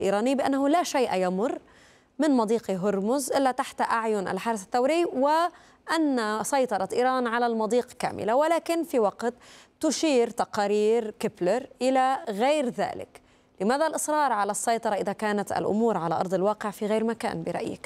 الإيراني بأنه لا شيء يمر من مضيق هرمز إلا تحت أعين الحرس الثوري، وأن سيطرة إيران على المضيق كاملة. ولكن في وقت تشير تقارير كيبلر إلى غير ذلك. لماذا الإصرار على السيطرة إذا كانت الأمور على أرض الواقع في غير مكان برأيك؟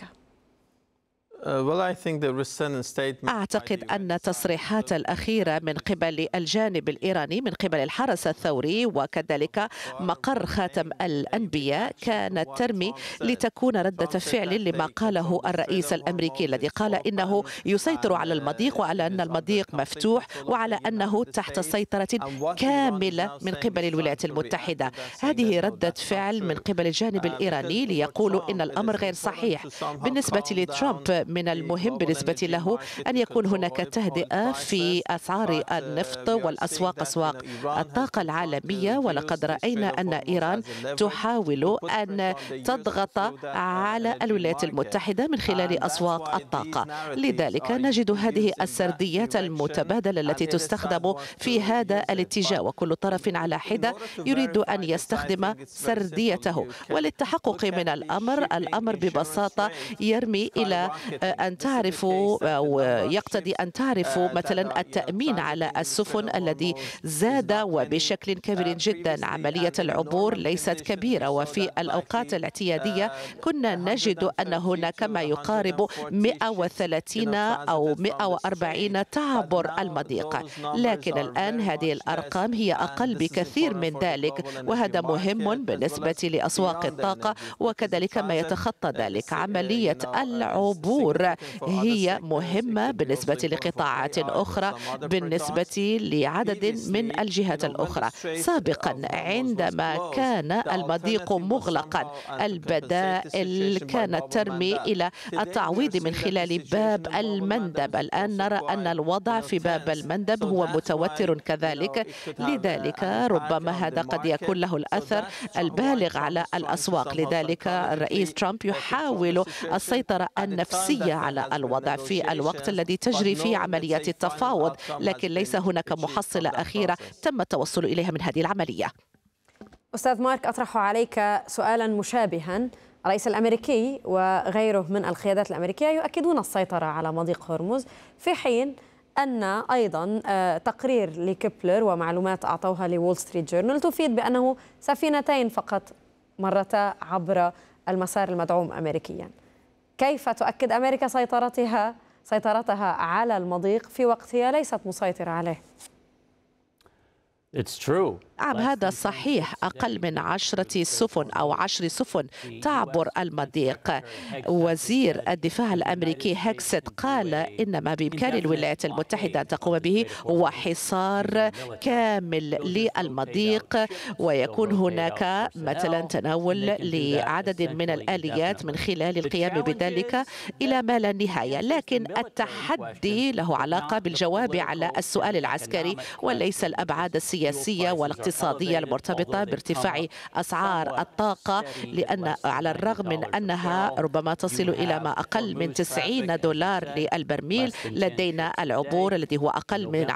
أعتقد أن التصريحات الأخيرة من قبل الجانب الإيراني من قبل الحرس الثوري وكذلك مقر خاتم الأنبياء كانت ترمي لتكون ردة فعل لما قاله الرئيس الأمريكي الذي قال إنه يسيطر على المضيق وعلى أن المضيق مفتوح وعلى أنه تحت سيطرة كاملة من قبل الولايات المتحدة. هذه ردة فعل من قبل الجانب الإيراني ليقولوا إن الأمر غير صحيح. بالنسبة لترامب من المهم بالنسبة له أن يكون هناك تهدئة في أسعار النفط والأسواق أسواق الطاقة العالمية، ولقد رأينا أن إيران تحاول أن تضغط على الولايات المتحدة من خلال أسواق الطاقة. لذلك نجد هذه السرديات المتبادلة التي تستخدم في هذا الاتجاه، وكل طرف على حدة يريد أن يستخدم سرديته. وللتحقق من الأمر ببساطة يرمي إلى أن تعرفوا أو يقتضي أن تعرفوا مثلا التأمين على السفن الذي زاد وبشكل كبير جدا. عملية العبور ليست كبيرة، وفي الأوقات الاعتيادية كنا نجد أن هناك ما يقارب 130 أو 140 تعبر المضيق، لكن الآن هذه الأرقام هي أقل بكثير من ذلك، وهذا مهم بالنسبة لأسواق الطاقة وكذلك ما يتخطى ذلك. عملية العبور هي مهمة بالنسبة لقطاعات أخرى بالنسبة لعدد من الجهات الأخرى. سابقا عندما كان المضيق مغلقا البدائل كانت ترمي إلى التعويض من خلال باب المندب. الآن نرى أن الوضع في باب المندب هو متوتر كذلك، لذلك ربما هذا قد يكون له الأثر البالغ على الأسواق. لذلك الرئيس ترامب يحاول السيطرة النفسية على الوضع في الوقت الذي تجري فيه عملية التفاوض، لكن ليس هناك محصلة أخيرة تم التوصل إليها من هذه العملية. أستاذ مارك، أطرح عليك سؤالا مشابها. الرئيس الأمريكي وغيره من القيادات الأمريكية يؤكدون السيطرة على مضيق هرمز، في حين أن أيضا تقرير لكيبلر ومعلومات أعطوها لول ستريت جورنال تفيد بأنه سفينتين فقط مرتا عبر المسار المدعوم أمريكيا. كيف تؤكد أمريكا سيطرتها على المضيق في وقت هي ليست مسيطرة عليه؟ نعم، هذا صحيح. أقل من 10 سفن أو 10 سفن تعبر المضيق. وزير الدفاع الأمريكي هيكست قال إن ما بإمكان الولايات المتحدة أن تقوم به هو حصار كامل للمضيق، ويكون هناك مثلا تناول لعدد من الآليات من خلال القيام بذلك إلى ما لا نهاية. لكن التحدي له علاقة بالجواب على السؤال العسكري وليس الأبعاد السياسية والاقتصادية المرتبطة بارتفاع أسعار الطاقة، لأن على الرغم من أنها ربما تصل إلى ما أقل من $90 للبرميل، لدينا العبور الذي هو أقل من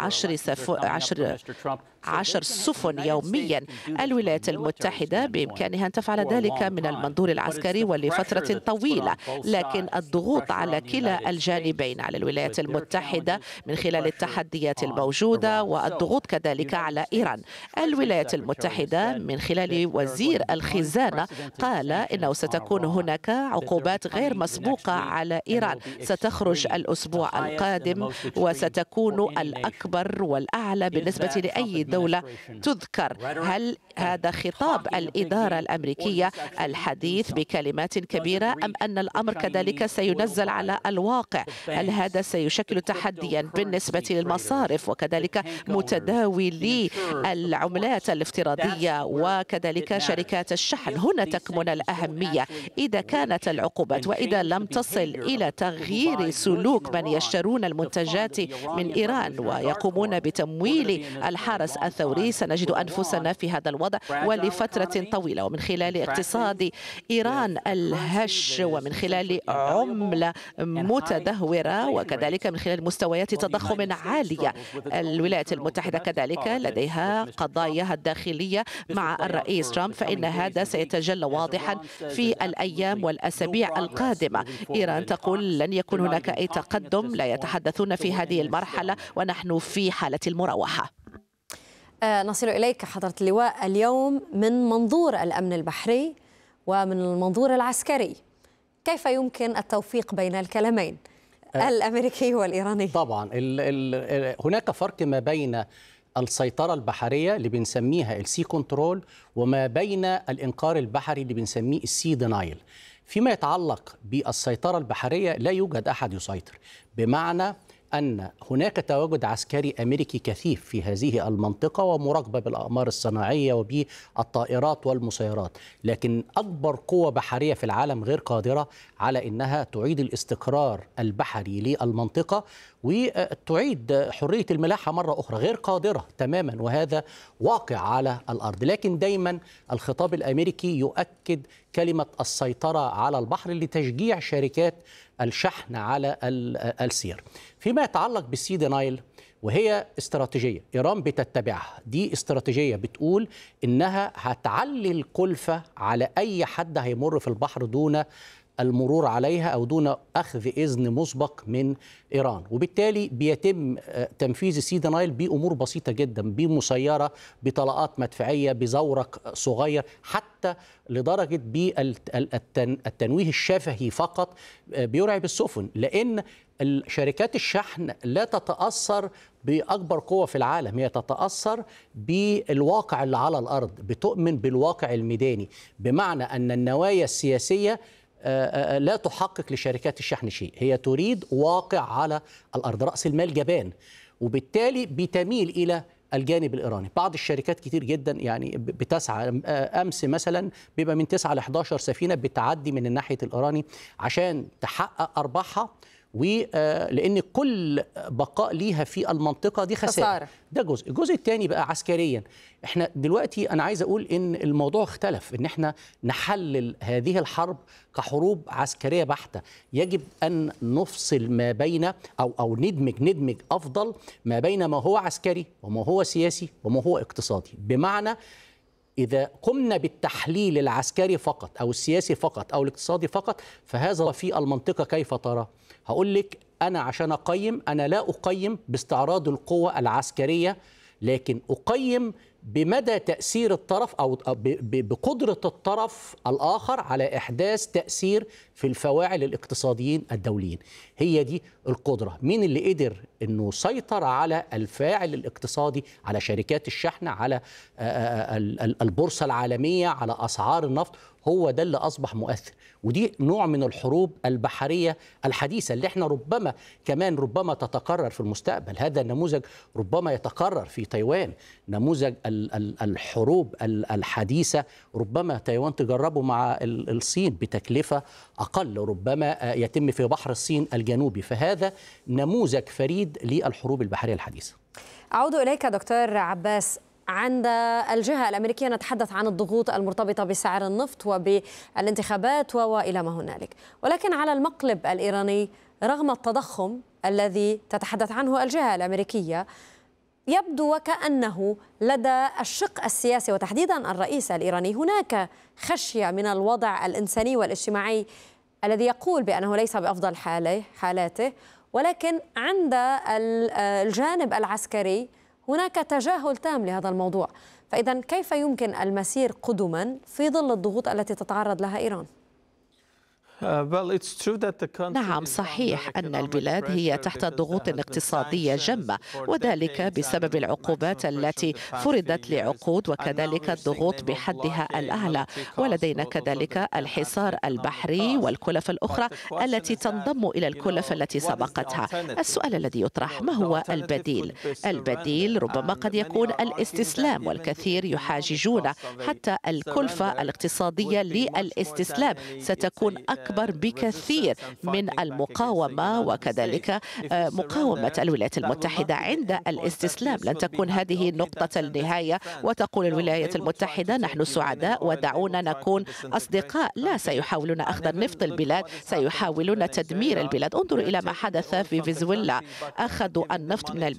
10 سفن يوميا. الولايات المتحدة بإمكانها أن تفعل ذلك من المنظور العسكري ولفترة طويلة، لكن الضغوط على كلا الجانبين، على الولايات المتحدة من خلال التحديات الموجودة والضغوط كذلك على إيران. الولايات المتحدة من خلال وزير الخزانة قال إنه ستكون هناك عقوبات غير مسبوقة على إيران ستخرج الأسبوع القادم، وستكون الأكبر والأعلى بالنسبة لأي دولة تذكر. هل هذا خطاب الإدارة الأمريكية الحديث بكلمات كبيرة، أم أن الأمر كذلك سينزل على الواقع؟ هل هذا سيشكل تحديا بالنسبة للمصارف وكذلك متداولي العملات الافتراضية وكذلك شركات الشحن؟ هنا تكمن الأهمية. إذا كانت العقوبات وإذا لم تصل إلى تغيير سلوك من يشترون المنتجات من إيران ويقومون بتمويل الحرس الثوري سنجد أنفسنا في هذا الوضع ولفترة طويلة، ومن خلال اقتصاد إيران الهش ومن خلال عملة متدهورة وكذلك من خلال مستويات تضخم عالية. الولايات المتحدة كذلك لديها قضاياها الداخلية مع الرئيس ترامب، فإن هذا سيتجلى واضحا في الأيام والأسابيع القادمة. إيران تقول لن يكون هناك أي تقدم، لا يتحدثون في هذه المرحلة ونحن في حالة المراوحة. نصل إليك حضرة اللواء اليوم من منظور الأمن البحري ومن المنظور العسكري، كيف يمكن التوفيق بين الكلامين الأمريكي والإيراني؟ طبعا هناك فرق ما بين السيطرة البحرية اللي بنسميها السي كنترول وما بين الإنقاذ البحري اللي بنسميه السي دينايل. فيما يتعلق بالسيطرة البحرية لا يوجد أحد يسيطر، بمعنى أن هناك تواجد عسكري أمريكي كثيف في هذه المنطقة ومراقبة بالأقمار الصناعية وبالطائرات والمسيرات، لكن أكبر قوة بحرية في العالم غير قادرة على أنها تعيد الاستقرار البحري للمنطقة وتعيد حرية الملاحة مرة أخرى، غير قادرة تماما، وهذا واقع على الأرض. لكن دايما الخطاب الأمريكي يؤكد كلمة السيطرة على البحر لتشجيع شركات الشحن على السير. فيما يتعلق بالسي دينايل، وهي استراتيجية إيران بتتبعها، دي استراتيجية بتقول إنها هتعلي الكلفة على أي حد هيمر في البحر دون المرور عليها أو دون أخذ إذن مسبق من إيران، وبالتالي بيتم تنفيذ السي دينايل بأمور بسيطة جدا، بمسيرة، بطلقات مدفعية، بزورق صغير، حتى لدرجة بالتنويه الشفهي فقط بيرعب السفن، لأن شركات الشحن لا تتأثر بأكبر قوة في العالم، هي تتأثر بالواقع اللي على الأرض، بتؤمن بالواقع الميداني، بمعنى أن النوايا السياسية لا تحقق لشركات الشحن شيء، هي تريد واقع على الأرض، رأس المال جبان، وبالتالي بتميل إلى الجانب الإيراني. بعض الشركات كتير جدا يعني بتسعى، أمس مثلا بيبقى من 9 ل 11 سفينة بتعدي من الناحية الإيراني عشان تحقق أرباحها، ولأن كل بقاء ليها في المنطقة دي خسارة. ده جزء. الجزء الثاني بقى عسكريا، احنا دلوقتي أنا عايز أقول إن الموضوع اختلف، إن احنا نحلل هذه الحرب كحروب عسكرية بحتة. يجب أن نفصل ما بين أو ندمج أفضل ما بين ما هو عسكري وما هو سياسي وما هو اقتصادي. بمعنى إذا قمنا بالتحليل العسكري فقط أو السياسي فقط أو الاقتصادي فقط، فهذا في المنطقة كيف ترى؟ هقول لك أنا عشان أقيم، أنا لا أقيم باستعراض القوة العسكرية، لكن أقيم بمدى تأثير الطرف أو بقدرة الطرف الآخر على إحداث تأثير في الفواعل الاقتصاديين الدوليين. هي دي القدرة. مين اللي قدر أنه يسيطر على الفاعل الاقتصادي، على شركات الشحن، على البورصة العالمية، على أسعار النفط، هو ده اللي أصبح مؤثر. ودي نوع من الحروب البحرية الحديثة اللي احنا ربما تتكرر في المستقبل. هذا النموذج ربما يتكرر في تايوان، نموذج الحروب الحديثة ربما تايوان تجربه مع الصين بتكلفة أقل، ربما يتم في بحر الصين الجنوبي. فهذا نموذج فريد للحروب البحرية الحديثة. أعود إليك دكتور عباس. عند الجهة الأمريكية نتحدث عن الضغوط المرتبطة بسعر النفط وبالانتخابات وإلى ما هنالك، ولكن على المقلب الإيراني رغم التضخم الذي تتحدث عنه الجهة الأمريكية، يبدو وكأنه لدى الشق السياسي وتحديدا الرئيس الإيراني هناك خشية من الوضع الإنساني والاجتماعي الذي يقول بأنه ليس بأفضل حالاته، ولكن عند الجانب العسكري هناك تجاهل تام لهذا الموضوع. فإذا كيف يمكن المسير قدما في ظل الضغوط التي تتعرض لها إيران؟ نعم، صحيح أن البلاد هي تحت ضغوط اقتصادية جمة، وذلك بسبب العقوبات التي فرضت لعقود وكذلك الضغوط بحدها الأعلى، ولدينا كذلك الحصار البحري والكلف الأخرى التي تنضم إلى الكلف التي سبقتها. السؤال الذي يطرح: ما هو البديل؟ البديل ربما قد يكون الاستسلام، والكثير يحاججون حتى الكلفة الاقتصادية للاستسلام ستكون أكبر أكبر بكثير من المقاومة وكذلك مقاومة الولايات المتحدة. عند الاستسلام لن تكون هذه نقطة النهاية وتقول الولايات المتحدة نحن سعداء ودعونا نكون أصدقاء. لا، سيحاولون أخذ النفط البلاد، سيحاولون تدمير البلاد. انظروا إلى ما حدث في فنزويلا، أخذوا النفط من البلاد